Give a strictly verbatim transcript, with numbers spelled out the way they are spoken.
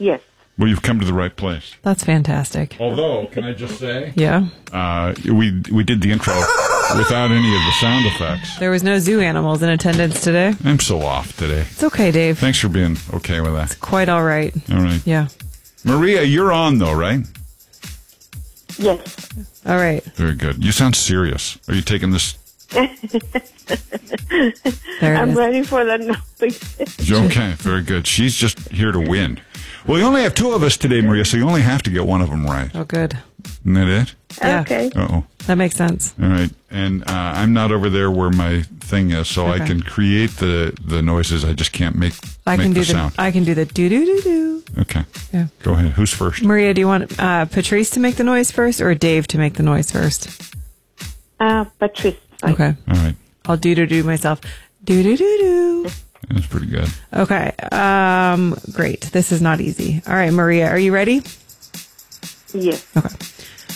Yes. Well, you've come to the right place. That's fantastic. Although, can I just say, Yeah. uh, we we did the intro without any of the sound effects. There was no zoo animals in attendance today. I'm so off today. It's okay, Dave. Thanks for being okay with that. Quite all right. All right. Yeah. Maria, you're on, though, right? Yes. All right. Very good. You sound serious. Are you taking this? There it I'm is. ready for the noise. Okay, very good. She's just here to win. Well, you only have two of us today, Maria, so you only have to get one of them right. Oh, good. Isn't that it? Yeah. Okay. Uh-oh. That makes sense. All right. And uh, I'm not over there where my thing is, so Okay. I can create the, the noises. I just can't make, I make can do the the sound. I can do the do do do do. Okay. Yeah. Go ahead. Who's first? Maria, do you want uh, Patrice to make the noise first or Dave to make the noise first? Uh, Patrice. Okay. All right. I'll do do do myself. Do do do do. That's pretty good. Okay. Um. Great. This is not easy. All right, Maria, are you ready? Yes. Okay.